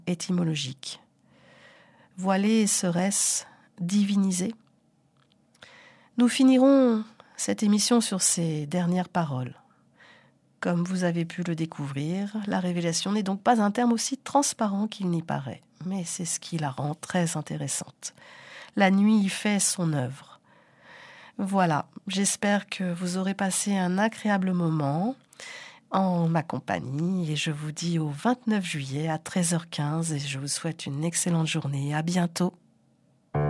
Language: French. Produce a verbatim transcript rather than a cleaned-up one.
étymologique. Voiler serait-ce diviniser ? Nous finirons cette émission sur ces dernières paroles. Comme vous avez pu le découvrir, la révélation n'est donc pas un terme aussi transparent qu'il n'y paraît, mais c'est ce qui la rend très intéressante. La nuit y fait son œuvre. Voilà, j'espère que vous aurez passé un agréable moment en ma compagnie et je vous dis au vingt-neuf juillet à treize heures quinze et je vous souhaite une excellente journée. À bientôt.